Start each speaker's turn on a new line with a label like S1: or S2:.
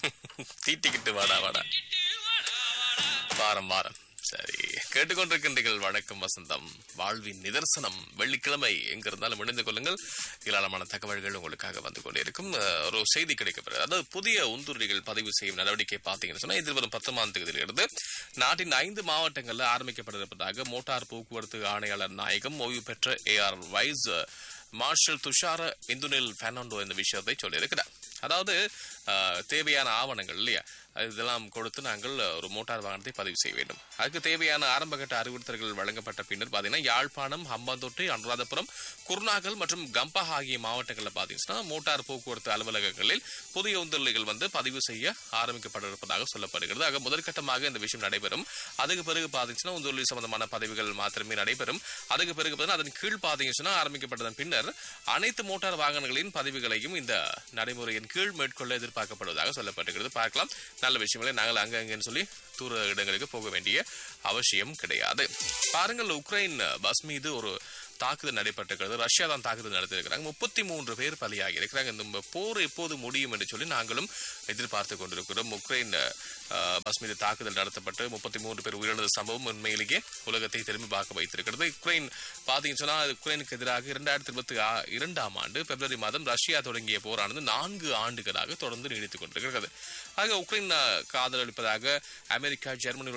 S1: தீட்டிக்கிட்டு வாடா வாடா வாரம் வாரம். சரி, கேட்டுக்கொண்டிருக்கின்றீர்கள் வணக்கம் வசந்தம், வாழ்வின் நிதர்சனம். வெள்ளிக்கிழமை எங்க இருந்தாலும் இணைந்து கொள்ளுங்கள். ஏராளமான தகவல்கள் உங்களுக்காக வந்து கொண்டிருக்கும். ஒரு செய்தி கிடைக்கப்படுது. அதாவது புதிய உந்துருளிகள் பதிவு செய்யும் நடவடிக்கை பார்த்தீங்கன்னு சொன்னா எதிர்வரும் 10ஆம் தேதியிலிருந்து நாட்டின் 5 மாவட்டங்களில் ஆரம்பிக்கப்பட்டிருப்பதாக மோட்டார் போக்குவரத்து ஆணையாளர் நாயகம் ஓய்வு பெற்ற AR vice marshal Thushara Indunil Fernando இந்த விஷயத்தை சொல்லியிருக்கிறார். அதாவது தேவையான ஆவணங்கள் இல்லையா, இதெல்லாம் கொடுத்து நாங்கள் ஒரு மோட்டார் வாகனத்தை பதிவு செய்ய வேண்டும். அதுக்கு தேவையான ஆரம்பகட்ட அறிவுறுத்தல்கள் வழங்கப்பட்ட பின்னர் பார்த்தீங்கன்னா யாழ்ப்பாணம், ஹம்பாந்தோட்டை, அனுராதபுரம், குர்நாகல் மற்றும் கம்பா ஆகிய மாவட்டங்களில் பார்த்தீங்கன்னா மோட்டார் போக்குவரத்து அலுவலகங்களில் புதிய உந்துருளிகள் வந்து பதிவு செய்ய ஆரம்பிக்கப்பட்டிருப்பதாக சொல்லப்படுகிறது. ஆக முதற்கட்டமாக இந்த விஷயம் நடைபெறும். அதுக்கு பிறகு பார்த்தீங்கன்னா உந்துருளி சம்பந்தமான பதிவுகள் மாத்திரமே நடைபெறும். அதுக்கு பிறகு அதன் கீழ் பார்த்தீங்கன்னா ஆரம்பிக்கப்பட்டதன் பின்னர் அனைத்து மோட்டார் வாகனங்களின் பதிவுகளையும் இந்த நடைமுறையின் கீழ் மேற்கொள்ள எதிர்பார்க்கப்படுவதாக சொல்லப்பட்டிருக்கிறது. பார்க்கலாம், நல்ல விஷயங்களை நாங்கள் அங்கன்னு சொல்லி தூர இடங்களுக்கு போக வேண்டிய அவசியம் கிடையாது. பாருங்கள், உக்ரைன் பஸ் மீது ஒரு தாக்குதல் நடைபெற்றிருக்கிறது. ரஷ்யா தான் தாக்குதல் நடத்தியிருக்கிறாங்க. 33 பேர் பலியாகி இருக்கிறாங்க. இந்த போர் எப்போது முடியும் என்று சொல்லி நாங்களும் எதிர்பார்த்து கொண்டிருக்கிறோம். உக்ரைன் பஸ் மீது தாக்குதல் நடத்தப்பட்டு 33 பேர் உயிரிழந்த சம்பவம் உண்மையிலேயே உலகத்தை திரும்பி பார்க்க வைத்திருக்கிறது. உக்ரைன் பார்த்தீங்கன்னா உக்ரைனுக்கு எதிராக 2022ஆம் ஆண்டு பிப்ரவரி மாதம் ரஷ்யா தொடங்கிய போரானது 4 ஆண்டுகளாக தொடர்ந்து நீடித்துக் கொண்டிருக்கிறது. ஆக உக்ரைன் ஆதரவளிப்பதாக அமெரிக்கா, ஜெர்மனி